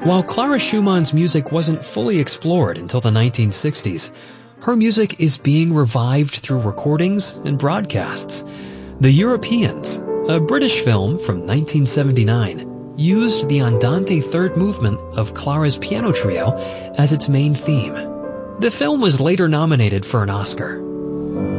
While Clara Schumann's music wasn't fully explored until the 1960s, her music is being revived through recordings and broadcasts. The Europeans, a British film from 1979, used the Andante third movement of Clara's piano trio as its main theme. The film was later nominated for an Oscar.